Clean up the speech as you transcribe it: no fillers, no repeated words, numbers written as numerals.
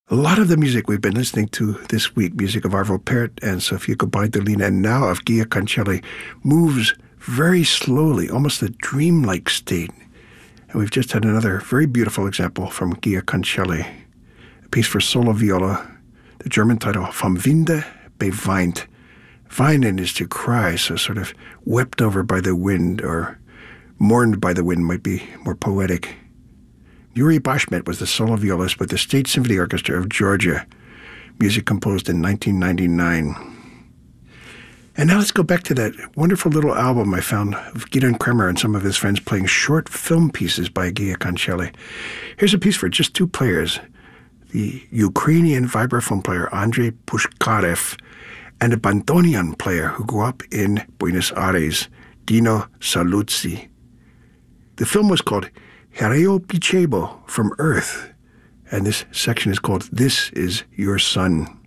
A lot of the music we've been listening to this week, music of Arvo Pärt and Sofia Gubaidulina, and now of Gia Cancelli, moves very slowly, almost a dreamlike state. And we've just had another very beautiful example from Gia Cancelli, a piece for solo viola, the German title, Vom Winde beweint. Weinen is to cry, so sort of wept over by the wind, or mourned by the wind might be more poetic. Yuri Bashmet was the solo violist with the State Symphony Orchestra of Georgia, music composed in 1999. And now let's go back to that wonderful little album I found of Gidon Kremer and some of his friends playing short film pieces by Gia Cancelli. Here's a piece for just two players, the Ukrainian vibraphone player Andrei Pushkarev and a bandoneon player who grew up in Buenos Aires, Dino Saluzzi. The film was called Hereo Pichebo, From Earth, and this section is called This Is Your Son.